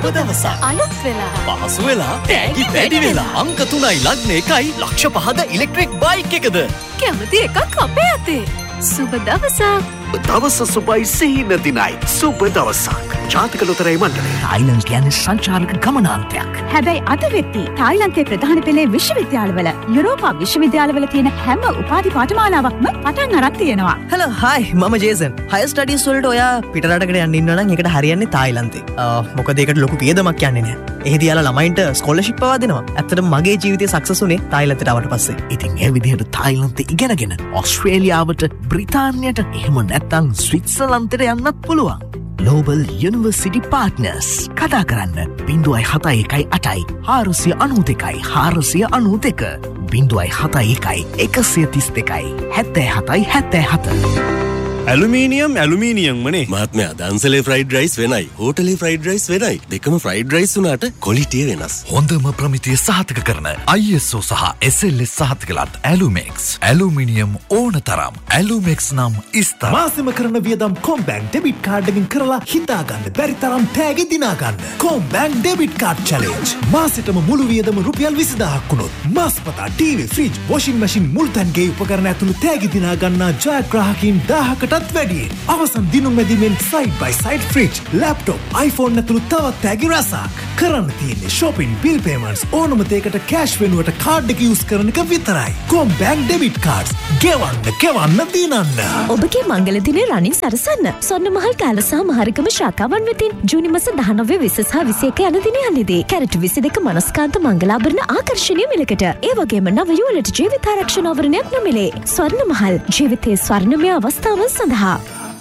සුබ දවසක්. අලුත් වෙලා. පහසු වෙලා. තෑගි වැඩි වෙලා. අංක 3යි ලග්න 1යි ලක්ෂ 5ද ඉලෙක්ට්‍රික් බයික් එකද. කැමති එකක් අපේ අතේ. සුබ දවසක්. දවස සුබයි සිහින දිනයි. සුබ දවසක්. ජාතික ලොතරැයි මණ්ඩලය. තායිලන්ත කියන්නේ සංචාරක ගමනාන්තයක්. හැබැයි අද වෙද්දී තායිලන්තයේ ප්‍රධාන පෙළේ විශ්වවිද්‍යාලවල යුරෝපා විශ්වවිද්‍යාලවල තියෙන හැම උපාධි පාඨමාලාවක්ම පටන් අරන් තියෙනවා. හෙලෝ හායි මම ජේසන්. හයර් ස්ටඩීස් වලට ඔයා පිටරටකට යන්න ඉන්නවා නම් ඒකට හරියන්නේ තායිලන්තේ. මොකද ඒකට ලොකු වියදමක් යන්නේ නැහැ. එහෙදී යාලා ළමයින්ට ස්කෝලර්ෂිප් පවා දෙනවා. ඇත්තටම මගේ ජීවිතය සක්සස් වුණේ තායිලන්තයට ආවට පස්සේ. ඉතින් ඒ විදිහට තායිලන්තේ ඉගෙනගෙන ඕස්ට්‍රේලියාවට බ්‍රිතාන්‍යයට එහෙම නැත්නම් ස්විට්සර්ලන්තයට යන්නත් පුළුවන්. Global University Partners කතා කරන්න 071 8යි 492යි 492 071 132යි 77යි 77. ඇලුමීනියම් වනේ මහත්මයා දන්සලේ ෆ්‍රයිඩ් රයිස් වෙනයි හෝටලේ ෆ්‍රයිඩ් රයිස් වෙනයි දෙකම ෆ්‍රයිඩ් රයිස් වුණාට ක්වොලිටිය වෙනස්. හොඳම ප්‍රමිතිය සහතික කරන ISO සහ SLS සහතිකලත් ඇලුමෙක්ස්. ඇලුමිනියම් ඕන තරම්. ඇලුමෙක්ස් නම් ඉස්තර. මාසෙම කරන වියදම් කොම්බැංක් ඩෙබිට් කාඩ් එකකින් කරලා හිතාගන්න බැරි තරම් තෑගි දිනාගන්න. කොම්බැංක් ඩෙබිට් කාඩ් චැලෙන්ජ්. මාසෙටම මුළු වියදම රුපියල් 20000ක් වුණොත් මාස්පතා ටීවී ෆ්‍රිජ් වොෂින් මැෂින් මුල්තැන්ගේ උපකරණ ඇතුළු තෑගි දිනාගන්නා ජයග්‍රාහකයින් 1000කට වැඩි. අවසන් දිනුම් මැදින්ෙන් සයිඩ් බයි සයිඩ් ෆ්‍රිජ්, ලැප්ටොප්, iPhone ඇතුළු තවත් තෑගි රසක්. කරන්න තියෙන්නේ shopping, bill payments ඕනම දෙයකට කෑෂ් වෙනුවට කාඩ් එක යූස් කරන එක විතරයි. කොම්බැංක් ඩෙබිට් කාඩ්ස්. ගෙවන්න දිනන්න. ඔබගේ මංගල දිනේ රණින් සරසන්න. ස්වර්ණමහල් කැලසා මහරිකම ශාඛාවන් වෙතින් ජූනි මාස 19 20 සහ 21 යන දිනයන්හිදී කැරට් 22 මනස්කාන්ත මංගලාභරණ ආකර්ෂණීය මිලකට. ඒ වගේම නව යුවලට ජීවිත ආරක්ෂණ ආවරණයක් නොමිලේ. ස්වර්ණමහල් ජීවිතයේ ස්වර්ණමය අවස්ථාවන් සඳහා.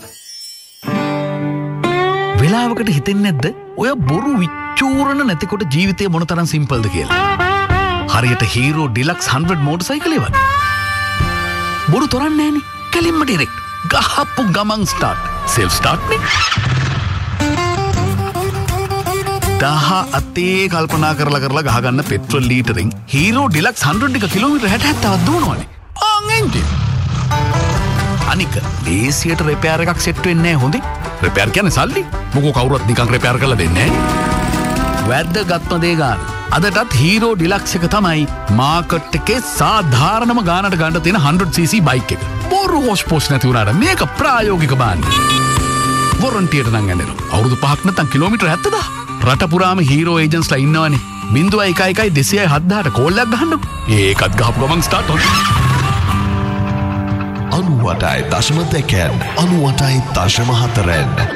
වෙලාවකට හිතෙන්නේ නැද්ද ඔය බොරු විචූරණ නැතිකොට ජීවිතේ මොනතරම් සිම්පල්ද කියලා? හරියට හීරෝ ඩිලක්ස් 100 මෝටර් සයිකලේ වගේ. බොරු තොරන්නේ නැහනේ. කෙලින්ම ඩිරෙක්ට්. ගහපු ගමන් ස්ටාර්ට්. සෙල්ෆ් ස්ටාර්ට් නේ. දහ අතේ කල්පනා කරලා ගහගන්න පෙට්‍රල් ලීටරින් හීරෝ ඩිලක්ස් 100 එක කිලෝමීටර් 60ක් දුවනවනේ. ආන් එන්ජින්. අනික ලේසියට රිපෙයාර් එකක් සෙට් වෙන්නේ නැහැ හොඳේ. රිපෙයාර් කියන්නේ සල්ලි. මොකෝ කවුරුත් නිකන් රිපෙයාර් කරලා දෙන්නේ නැහැ. වැද්දගත්ම දේ ගන්න. අදටත් හීරෝ ඩිලක්ස් එක තමයි මාකට් එකේ සාධාරණම ගානට ගන්න තියෙන 100cc බයික් එක. බොරු හොස් පොස් නැති වුණාට මේක ප්‍රායෝගික බාන්නේ. වොරන්ටියට නම් ගන්නවා. අවුරුදු 5ක් නැත්නම් කිලෝමීටර් 70000. රට පුරාම හීරෝ ඒජන්ට්ස්ලා ඉන්නවනේ. 0112 270 කෝල් එකක් ගහන්න. ඒකත් ගහපු ගමන් ස්ටාර්ට් වෙනවා. 98.2 98.4